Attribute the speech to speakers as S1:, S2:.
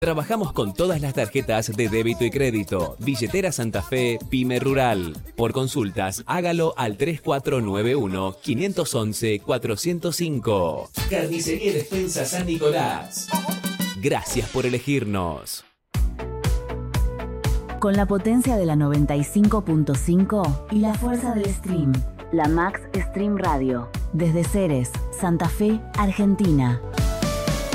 S1: Trabajamos con todas las tarjetas de débito y crédito. Billetera Santa Fe, Pyme Rural. Por consultas, hágalo al 3491-511-405. Carnicería Despensa San Nicolás. Gracias por elegirnos.
S2: Con la potencia de la 95.5 y la fuerza del stream. La Max Stream Radio. Desde Ceres, Santa Fe, Argentina.